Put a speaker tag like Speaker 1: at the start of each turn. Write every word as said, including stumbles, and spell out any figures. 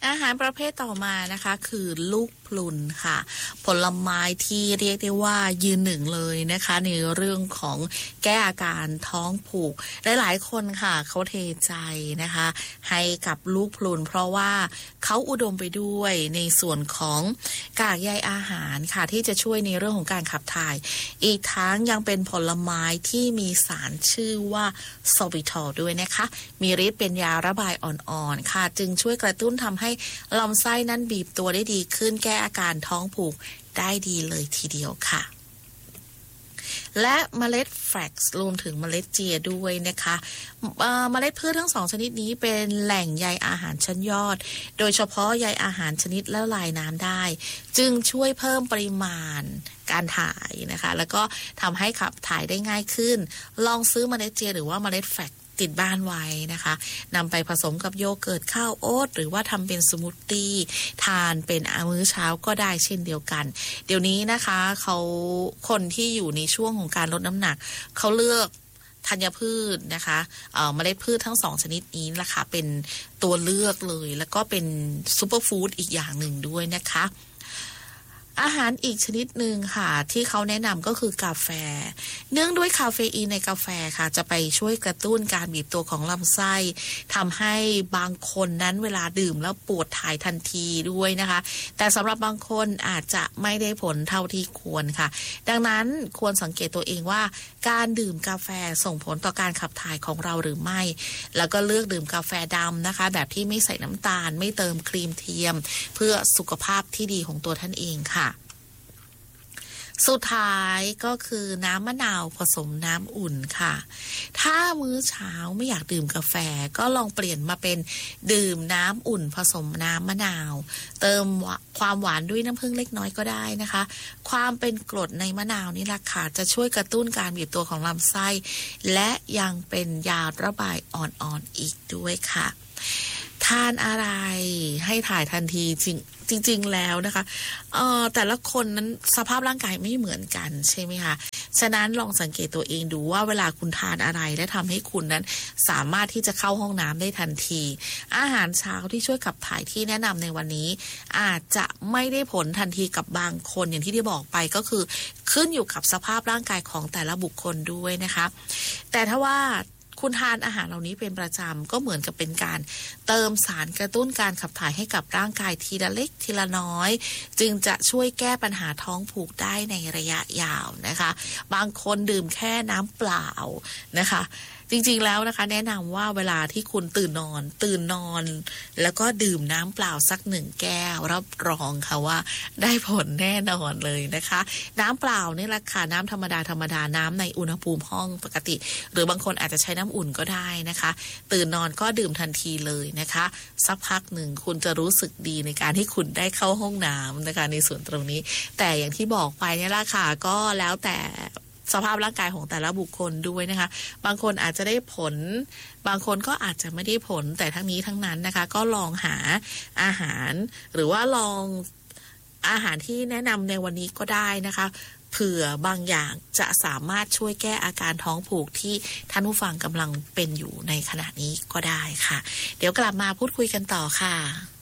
Speaker 1: อาหารประเภทต่อมานะคะคือลูกพลุนค่ะผลไม้ที่เรียกได้ว่ายืนหนึ่งเลยนะคะในเรื่องของแก้อาการท้องผูกหลายๆคนค่ะเขาเทใจนะคะให้กับลูกพลุนเพราะว่าเขาอุดมไปด้วยในส่วนของกากใยอาหารค่ะที่จะช่วยในเรื่องของการขับถ่ายอีกทั้งยังเป็นผลไม้ที่มีสารชื่อว่าโซบิทอลด้วยนะคะมีฤทธิ์เป็นยาระบายอ่อนๆค่ะจึงช่วยกระตุ้นทำให้ลำไส้นั้นบีบตัวได้ดีขึ้นแก้อาการท้องผูกได้ดีเลยทีเดียวค่ะและเมล็ดแฟลกซ์รวมถึงเมล็ดเจียด้วยนะคะเอ่อเมล็ดพืชทั้งสองชนิดนี้เป็นแหล่งใยอาหารชั้นยอดโดยเฉพาะใยอาหารชนิดละลายน้ำได้จึงช่วยเพิ่มปริมาณการถ่ายนะคะแล้วก็ทำให้ขับถ่ายได้ง่ายขึ้นลองซื้อเมล็ดเจียหรือว่าเมล็ดแฟลกซ์ติดบ้านไว้นะคะนำไปผสมกับโยเกิร์ตข้าวโอ๊ตหรือว่าทำเป็นสมูทตี้ทานเป็นมื้อเช้าก็ได้เช่นเดียวกันเดี๋ยวนี้นะคะเขาคนที่อยู่ในช่วงของการลดน้ำหนักเขาเลือกธัญพืชนะคะเอ่อเมล็ดพืชทั้งสองชนิดนี้ล่ะค่ะเป็นตัวเลือกเลยแล้วก็เป็นซูเปอร์ฟู้ดอีกอย่างหนึ่งด้วยนะคะอาหารอีกชนิดหนึ่งค่ะที่เขาแนะนำก็คือกาแฟเนื่องด้วยคาเฟอีนในกาแฟค่ะจะไปช่วยกระตุ้นการบีบตัวของลำไส้ทำให้บางคนนั้นเวลาดื่มแล้วปวดถ่ายทันทีด้วยนะคะแต่สำหรับบางคนอาจจะไม่ได้ผลเท่าที่ควรค่ะดังนั้นควรสังเกตตัวเองว่าการดื่มกาแฟส่งผลต่อการขับถ่ายของเราหรือไม่แล้วก็เลือกดื่มกาแฟดำนะคะแบบที่ไม่ใส่น้ำตาลไม่เติมครีมเทียมเพื่อสุขภาพที่ดีของตัวท่านเองค่ะสุดท้ายก็คือน้ำมะนาวผสมน้ำอุ่นค่ะถ้ามื้อเช้าไม่อยากดื่มกาแฟก็ลองเปลี่ยนมาเป็นดื่มน้ำอุ่นผสมน้ำมะนาวเติมความหวานด้วยน้ำผึ้งเล็กน้อยก็ได้นะคะความเป็นกรดในมะนาวนี่แหละค่ะจะช่วยกระตุ้นการบีบตัวของลำไส้และยังเป็นยาระบายอ่อนๆอีกด้วยค่ะทานอะไรให้ถ่ายทันทีจริงจริงๆแล้วนะคะเอ่อแต่ละคนนั้นสภาพร่างกายไม่เหมือนกันใช่ไหมคะฉะนั้นลองสังเกตตัวเองดูว่าเวลาคุณทานอะไรและทำให้คุณนั้นสามารถที่จะเข้าห้องน้ำได้ทันทีอาหารเช้าที่ช่วยขับถ่ายที่แนะนำในวันนี้อาจจะไม่ได้ผลทันทีกับบางคนอย่างที่ได้บอกไปก็คือขึ้นอยู่กับสภาพร่างกายของแต่ละบุคคลด้วยนะคะแต่ถ้าว่าคุณทานอาหารเหล่านี้เป็นประจำก็เหมือนกับเป็นการเติมสารกระตุ้นการขับถ่ายให้กับร่างกายทีละเล็กทีละน้อยจึงจะช่วยแก้ปัญหาท้องผูกได้ในระยะยาวนะคะบางคนดื่มแค่น้ำเปล่านะคะจริงๆแล้วนะคะแนะนำว่าเวลาที่คุณตื่นนอนตื่นนอนแล้วก็ดื่มน้ำเปล่าสักหนึ่งแก้วรับรองค่ะว่าได้ผลแน่นอนเลยนะคะน้ำเปล่านี่แหละค่ะน้ำธรรมดาธรรมดาน้ำในอุณหภูมิห้องปกติหรือบางคนอาจจะใช้น้ำอุ่นก็ได้นะคะตื่นนอนก็ดื่มทันทีเลยนะคะสักพักหนึ่งคุณจะรู้สึกดีในการที่คุณได้เข้าห้องน้ำนะคะในส่วนตรงนี้แต่อย่างที่บอกไปนี่แหละค่ะก็แล้วแต่สภาพร่างกายของแต่ละบุคคลด้วยนะคะบางคนอาจจะได้ผลบางคนก็อาจจะไม่ได้ผลแต่ทั้งนี้ทั้งนั้นนะคะก็ลองหาอาหารหรือว่าลองอาหารที่แนะนำในวันนี้ก็ได้นะคะเผื่อบางอย่างจะสามารถช่วยแก้อาการท้องผูกที่ท่านผู้ฟังกำลังเป็นอยู่ในขณะนี้ก็ได้ค่ะเดี๋ยวกลับมาพูดคุยกันต่อค่ะ